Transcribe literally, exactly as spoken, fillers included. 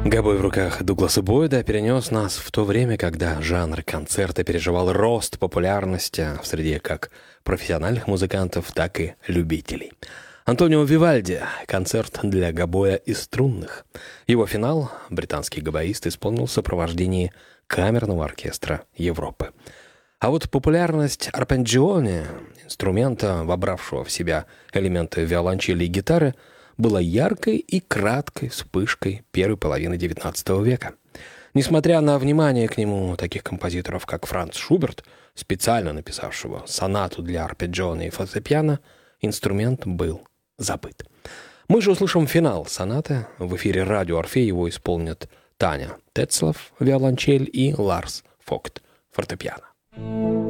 Гобой в руках Дугласа Бойда перенес нас в то время, когда жанр концерта переживал рост популярности в среде как профессиональных музыкантов, так и любителей. Антонио Вивальди – концерт для гобоя и струнных. Его финал британский гобоист исполнил в сопровождении камерного оркестра Европы. А вот популярность арпенджионе, инструмента, вобравшего в себя элементы виолончели и гитары, была яркой и краткой вспышкой первой половины девятнадцатого века. Несмотря на внимание к нему таких композиторов, как Франц Шуберт, специально написавшего сонату для арпеджионе и фортепиано, инструмент был забыт. Мы же услышим финал сонаты. В эфире радио Орфей его исполнят Таня Тецлов, виолончель, и Ларс Фогт, фортепиано.